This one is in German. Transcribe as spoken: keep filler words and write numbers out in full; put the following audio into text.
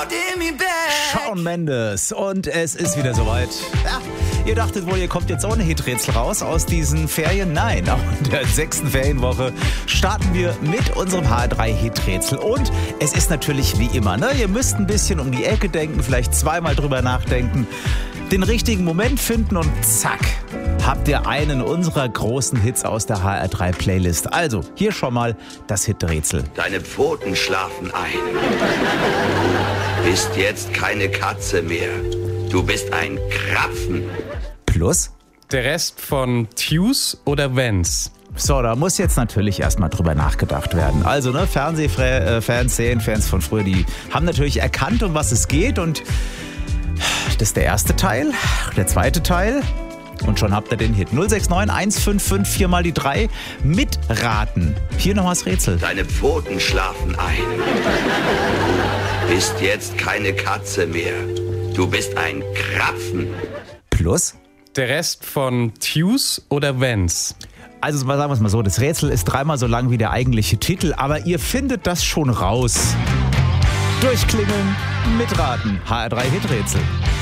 Shawn Mendes und es ist wieder soweit. Ja, ihr dachtet wohl, ihr kommt jetzt ohne Hiträtsel raus aus diesen Ferien. Nein, auch in der sechsten Ferienwoche starten wir mit unserem H R drei Hiträtsel. Und es ist natürlich wie immer, ne? Ihr müsst ein bisschen um die Ecke denken, vielleicht zweimal drüber nachdenken, den richtigen Moment finden und zack, habt ihr einen unserer großen Hits aus der H R drei Playlist. Also, hier schon mal das Hiträtsel. Deine Pfoten schlafen ein. Du bist jetzt keine Katze mehr. Du bist ein Krapfen. Plus? Der Rest von Tues oder Vans? So, da muss jetzt natürlich erstmal drüber nachgedacht werden. Also, ne, Fernsehfans, Serienfans von früher, die haben natürlich erkannt, um was es geht. Und das ist der erste Teil, der zweite Teil. Und schon habt ihr den Hit. null sechs neun eins fünf fünf vier mal die drei. Mitraten. Hier nochmal das Rätsel. Deine Pfoten schlafen ein. Du bist jetzt keine Katze mehr. Du bist ein Krapfen. Plus? Der Rest von Tues oder Vans? Also sagen wir es mal so, das Rätsel ist dreimal so lang wie der eigentliche Titel, aber ihr findet das schon raus. Durchklingeln, mitraten. H R drei Hiträtsel.